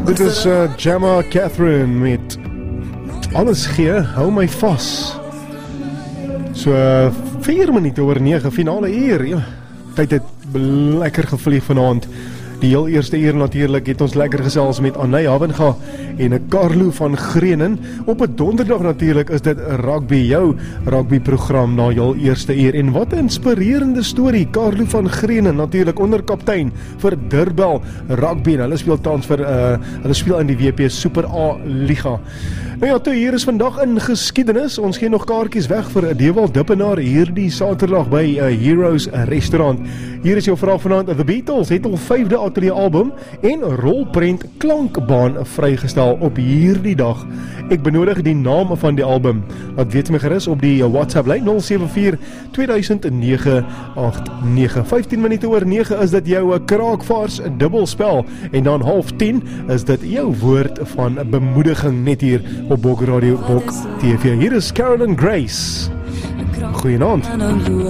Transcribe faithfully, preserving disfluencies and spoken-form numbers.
Dit is uh, Gemma Catherine met Alles gee, hou my vas. So uh, vier minute oor nege, finale uur. Ja, tyd het lekker gevlieg vanaand. Die heel eerste uur natuurlik het ons lekker gesels met Anay Havenga en Carlo van Grenen. Op 'n donderdag natuurlik is dit rugby, jou rugby program na heel eerste uur. En wat 'n inspirerende storie. Carlo van Grenen natuurlik onderkaptein vir Durbel Rugby. En hulle speel tans vir uh, hulle speel in die W P Super A Liga. Nou ja, toe hier is vandag in geskiedenis. Ons gee nog kaartjies weg vir 'n Dewald Dippenaar hierdie Saterdag by uh, Heroes Restaurant. Hier is jou vraag vanaand. The Beatles het al vyfde ateljee album en rolprent klankbaan vrygestel op hierdie dag. Ek benodig die naam van die album. Laat weet my gerus op die WhatsApp lyn nul sewe vier twee duisend nege agt nege. vyftien minute oor nege is dit jou kraakvaars dubbelspel en dan half tien is dit jou woord van bemoediging net hier op Bok Radio Bok T V. Hier is Carolyn Grace. Goeienaand.